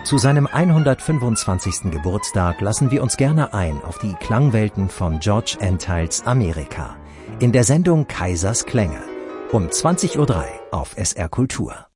Zu seinem 125. Geburtstag lassen wir uns gerne ein auf die Klangwelten von George Antheils Amerika in der Sendung Kaisers Klänge um 20:03 Uhr auf SR Kultur.